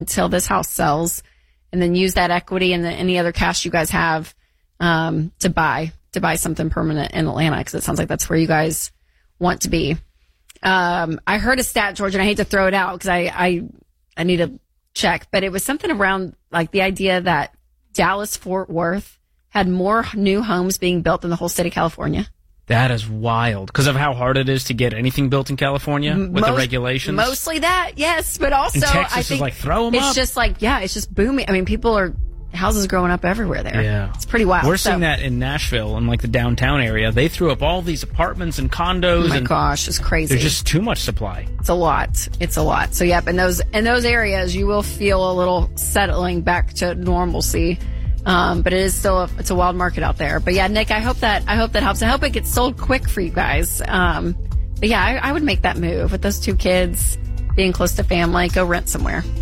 until this house sells, and then use that equity and any other cash you guys have to buy something permanent in Atlanta, because it sounds like that's where you guys want to be. I heard a stat, George, and I hate to throw it out because I need to check, but it was something around like the idea that Dallas-Fort Worth had more new homes being built than the whole state of California. That is wild because of how hard it is to get anything built in California with the regulations. Mostly that, yes, but also and Texas I think is like throw them up. It's just like, yeah, it's just booming. I mean, houses growing up everywhere there. Yeah, it's pretty wild. We're seeing that in Nashville and like the downtown area. They threw up all these apartments and condos. Oh my gosh, it's crazy. There's just too much supply. It's a lot. So yep, in those areas, you will feel a little settling back to normalcy. But it is still it's a wild market out there. But yeah, Nick, I hope that helps. I hope it gets sold quick for you guys. But yeah, I would make that move with those two kids being close to family. Go rent somewhere.